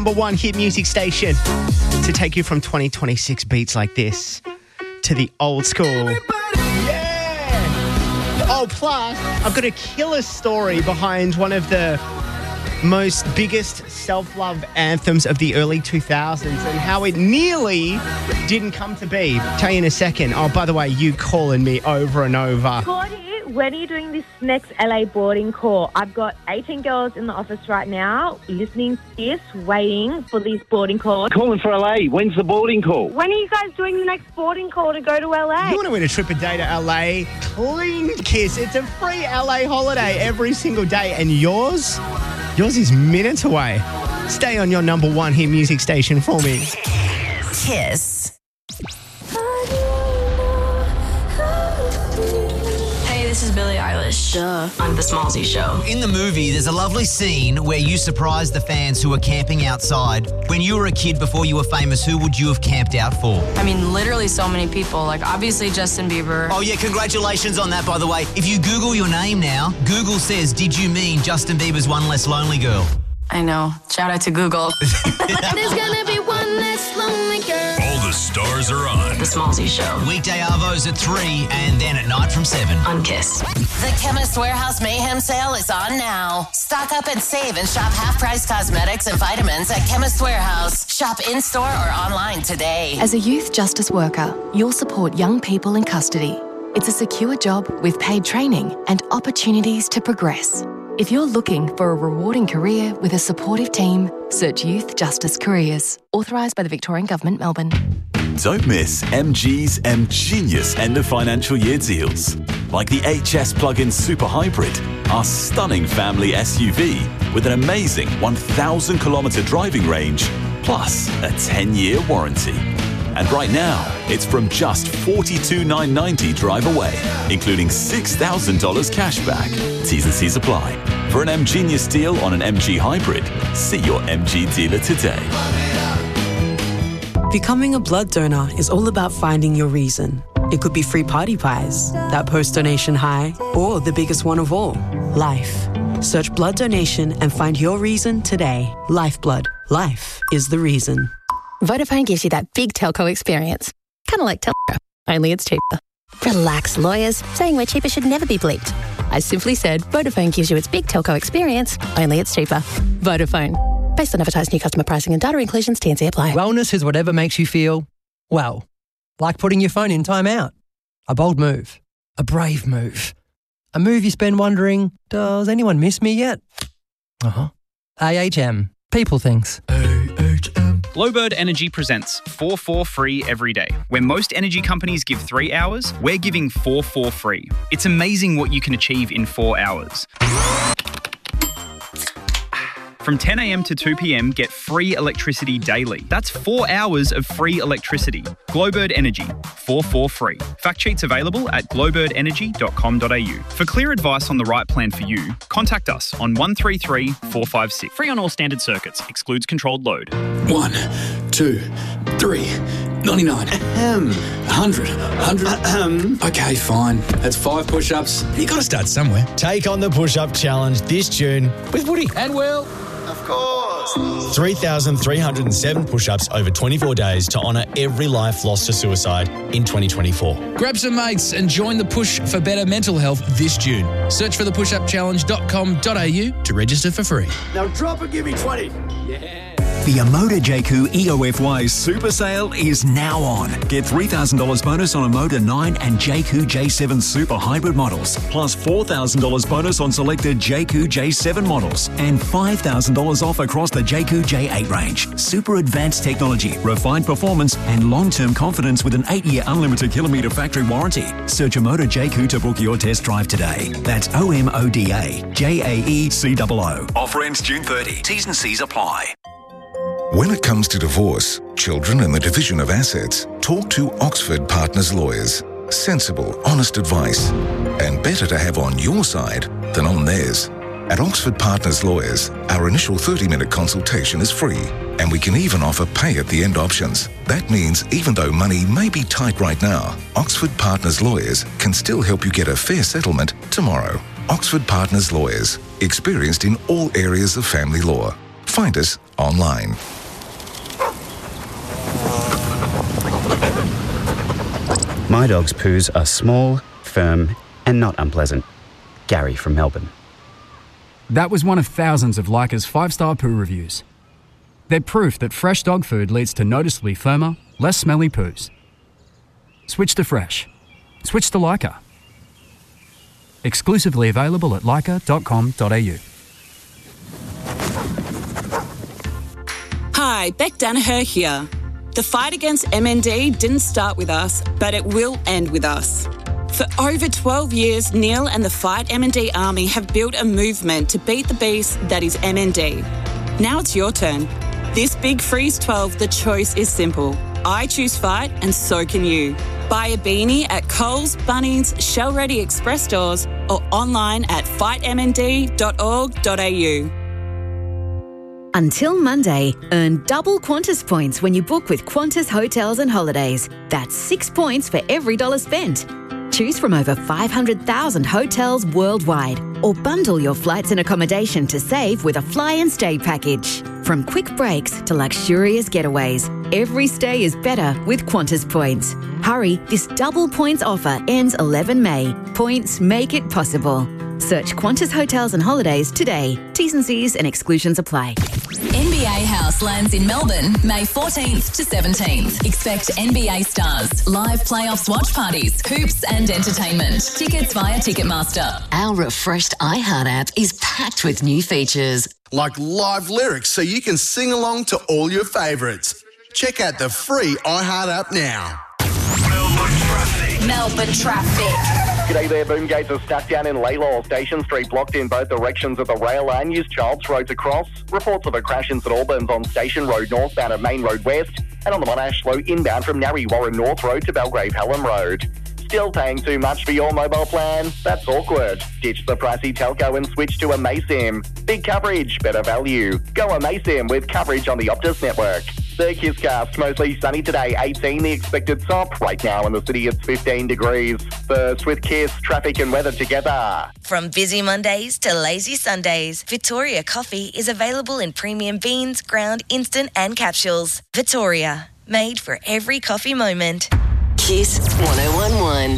Number one hit music station to take you from 2026 beats like this to the old school. Yeah! Oh, plus, I've got a killer story behind one of the most biggest self-love anthems of the early 2000s and how it nearly didn't come to be. Tell you in a second. Oh, by the way, you calling me over and over. Claudia, when are you doing this next LA boarding call? I've got 18 girls in the office right now listening to this, waiting for these boarding calls. Calling for LA. When's the boarding call? When are you guys doing the next boarding call to go to LA? You want to win a trip a day to LA? Clean Kiss. It's a free LA holiday every single day. And yours is minutes away. Stay on your number one hit music station for me. Kiss. Hey, this is Billie Eilish. On The Smallzy Show. In the movie, there's a lovely scene where you surprise the fans who are camping outside. When you were a kid before you were famous, who would you have camped out for? I mean, literally so many people. Like, obviously Justin Bieber. Oh, yeah, congratulations on that, by the way. If you Google your name now, Google says, did you mean Justin Bieber's One Less Lonely Girl? I know. Shout out to Google. There's gonna be one less lonely girl. All the stars are on. The Smallzy Show. Weekday Arvos at 3 and then at night from 7. On Kiss. The Chemist Warehouse Mayhem sale is on now. Stock up and save and shop half-price cosmetics and vitamins at Chemist Warehouse. Shop in-store or online today. As a youth justice worker, you'll support young people in custody. It's a secure job with paid training and opportunities to progress. If you're looking for a rewarding career with a supportive team, search Youth Justice Careers. Authorised by the Victorian Government, Melbourne. Don't miss MG's M-Genius end of financial year deals. Like the HS plug-in Super Hybrid, our stunning family SUV with an amazing 1,000 kilometre driving range, plus a 10-year warranty. And right now, it's from just $42,990 drive away, including $6,000 cash back. T's and C's apply. For an M-Genius deal on an MG Hybrid, see your MG dealer today. Becoming a blood donor is all about finding your reason. It could be free party pies, that post-donation high, or the biggest one of all, life. Search blood donation and find your reason today. Lifeblood. Life is the reason. Vodafone gives you that big telco experience. Kind of like Telstra, only it's cheaper. Relax, lawyers. Saying we're cheaper should never be bleeped. I simply said Vodafone gives you its big telco experience, only it's cheaper. Vodafone. Based on advertised new customer pricing and data inclusions, T&C apply. Wellness is whatever makes you feel, well, like putting your phone in timeout. A bold move. A brave move. A move you spend wondering, does anyone miss me yet? AHM. People things. Glowbird Energy presents 4 for free every day. Where most energy companies give 3 hours, we're giving 4 for free. It's amazing what you can achieve in 4 hours. From 10 a.m. to 2 p.m, get free electricity daily. That's 4 hours of free electricity. Glowbird Energy, 4 for free. Fact sheets available at glowbirdenergy.com.au. For clear advice on the right plan for you, contact us on 133 456. Free on all standard circuits. Excludes controlled load. 1, 2, 3, 99. 100. Okay, fine. That's 5 push-ups. You got to start somewhere. Take on the push-up challenge this June with Woody And Will. Of course. 3,307 push-ups over 24 days to honour every life lost to suicide in 2024. Grab some mates and join the push for better mental health this June. Search for thepushupchallenge.com.au to register for free. Now drop and give me 20. Yeah. The Omoda Jayco EOFY Super Sale is now on. Get $3,000 bonus on Omoda 9 and Jayco J7 Super Hybrid models, plus $4,000 bonus on selected Jayco J7 models, and $5,000 off across the Jayco J8 range. Super advanced technology, refined performance, and long-term confidence with an 8-year unlimited kilometre factory warranty. Search Omoda Jayco to book your test drive today. That's OMODA JAECOO. Offer ends June 30. T's and C's apply. When it comes to divorce, children and the division of assets, talk to Oxford Partners Lawyers. Sensible, honest advice. And better to have on your side than on theirs. At Oxford Partners Lawyers, our initial 30-minute consultation is free, and we can even offer pay-at-the-end options. That means even though money may be tight right now, Oxford Partners Lawyers can still help you get a fair settlement tomorrow. Oxford Partners Lawyers, experienced in all areas of family law. Find us online. My dog's poos are small, firm, and not unpleasant. Gary from Melbourne. That was one of thousands of Leica's 5-star poo reviews. They're proof that fresh dog food leads to noticeably firmer, less smelly poos. Switch to fresh. Switch to Leica. Exclusively available at leica.com.au. Hi, Beck Danaher here. The fight against MND didn't start with us, but it will end with us. For over 12 years, Neil and the Fight MND Army have built a movement to beat the beast that is MND. Now it's your turn. This Big Freeze 12, the choice is simple. I choose Fight and so can you. Buy a beanie at Coles, Bunnings, Shell Ready Express stores or online at fightmnd.org.au. Until Monday, earn double Qantas points when you book with Qantas Hotels and Holidays. That's 6 points for every $1 spent. Choose from over 500,000 hotels worldwide or bundle your flights and accommodation to save with a fly and stay package. From quick breaks to luxurious getaways, every stay is better with Qantas points. Hurry, this double points offer ends 11 May. Points make it possible. Search Qantas Hotels and Holidays today. T's and C's and exclusions apply. NBA House lands in Melbourne, May 14th to 17th. Expect NBA stars, live playoffs watch parties, hoops and entertainment. Tickets via Ticketmaster. Our refreshed iHeart app is packed with new features. Like live lyrics so you can sing along to all your favourites. Check out the free iHeart app now. Melbourne traffic. G'day there, Boomgates are stuck down in Laylaw. Station Street blocked in both directions of the rail line. Use Childs Road to cross. Reports of a crash in St Albans on Station Road northbound at Main Road West. And on the Monash slow inbound from Narry Warren North Road to Belgrave Hallam Road. Still paying too much for your mobile plan? That's awkward. Ditch the pricey telco and switch to Amasim. Big coverage, better value. Go Amasim with coverage on the Optus network. The Kisscast, mostly sunny today, 18 the expected top. Right now in the city it's 15 degrees. First with Kiss, traffic and weather together. From busy Mondays to lazy Sundays, Victoria Coffee is available in premium beans, ground, instant and capsules. Victoria, made for every coffee moment. Kiss 1011.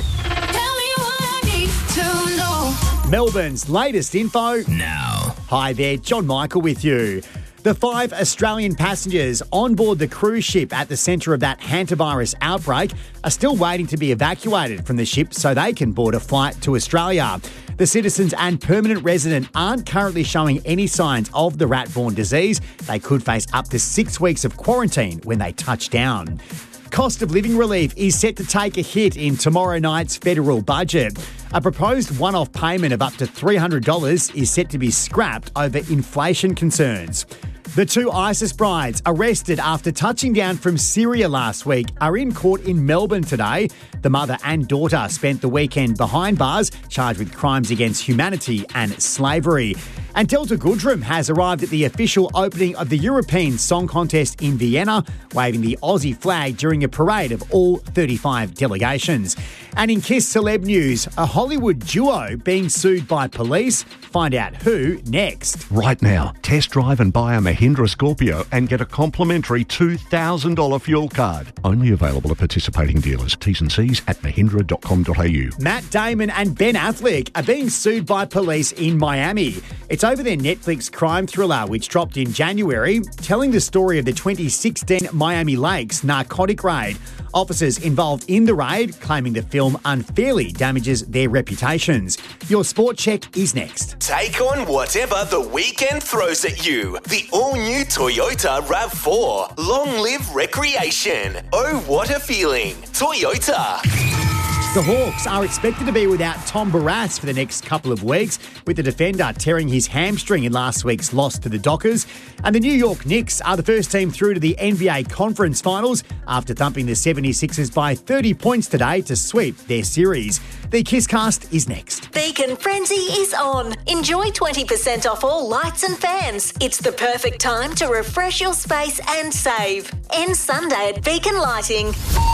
Melbourne's latest info now. Hi there, John Michael with you. The 5 Australian passengers on board the cruise ship at the centre of that hantavirus outbreak are still waiting to be evacuated from the ship so they can board a flight to Australia. The citizens and permanent resident aren't currently showing any signs of the rat-borne disease. They could face up to 6 weeks of quarantine when they touch down. Cost of living relief is set to take a hit in tomorrow night's federal budget. A proposed one-off payment of up to $300 is set to be scrapped over inflation concerns. The 2 ISIS brides arrested after touching down from Syria last week are in court in Melbourne today. The mother and daughter spent the weekend behind bars, charged with crimes against humanity and slavery. And Delta Goodrem has arrived at the official opening of the European Song Contest in Vienna, waving the Aussie flag during a parade of all 35 delegations. And in Kiss Celeb News, a Hollywood duo being sued by police. Find out who next. Right now, test drive and buy a Mahindra Scorpio and get a complimentary $2,000 fuel card. Only available at participating dealers. T's and C's at mahindra.com.au. Matt Damon and Ben Affleck are being sued by police in Miami. It's over their Netflix crime thriller, which dropped in January, telling the story of the 2016 Miami Lakes narcotic raid. Officers involved in the raid claiming the film unfairly damages their reputations. Your sport check is next. Take on whatever the weekend throws at you. The all-new Toyota RAV4. Long live recreation. Oh, what a feeling. Toyota. The Hawks are expected to be without Tom Barrass for the next couple of weeks, with the defender tearing his hamstring in last week's loss to the Dockers. And the New York Knicks are the first team through to the NBA Conference Finals after thumping the 76ers by 30 points today to sweep their series. The Kisscast is next. Beacon Frenzy is on. Enjoy 20% off all lights and fans. It's the perfect time to refresh your space and save. End Sunday at Beacon Lighting.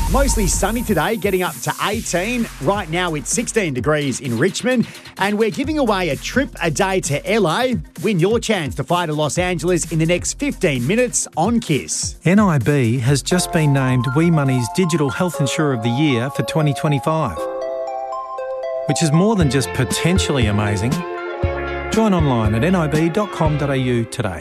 Mostly sunny today, getting up to 18. Right now it's 16 degrees in Richmond. And we're giving away a trip a day to LA. Win your chance to fly to Los Angeles in the next 15 minutes on KISS. NIB has just been named Wee Money's Digital Health Insurer of the Year for 2025, which is more than just potentially amazing. Join online at nib.com.au today.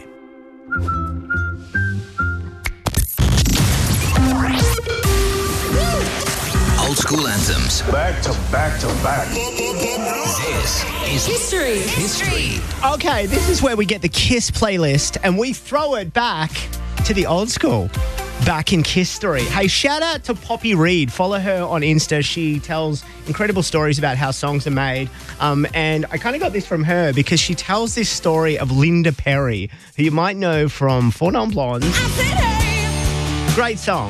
Old school anthems. Back to back to back. This is History. Okay, this is where we get the KISS playlist and we throw it back to the old school. Back in KISS-tory. Hey, shout out to Poppy Reid. Follow her on Insta. She tells incredible stories about how songs are made. And I kind of got this from her because she tells this story of Linda Perry, who you might know from Four Non Blondes. Great song.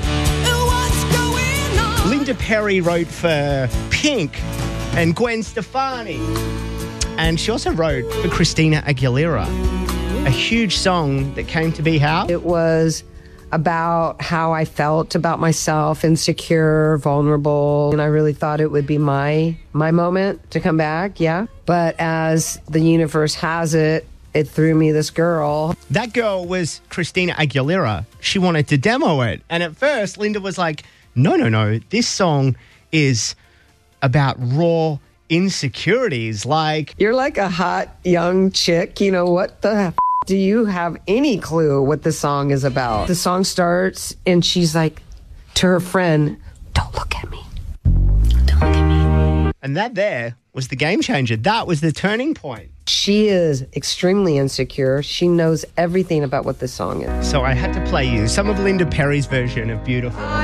Linda Perry wrote for Pink and Gwen Stefani. And she also wrote for Christina Aguilera. A huge song that came to be how? It was about how I felt about myself, insecure, vulnerable, and I really thought it would be my moment to come back, yeah. But as the universe has it, it threw me this girl. That girl was Christina Aguilera. She wanted to demo it. And at first, Linda was like, no, this song is about raw insecurities. Like, you're like a hot young chick, you know, what the do you have any clue what the song is about? The song starts and she's like to her friend, don't look at me. Don't look at me. And that there was the game changer. That was the turning point. She is extremely insecure. She knows everything about what this song is. So I had to play you some of Linda Perry's version of Beautiful.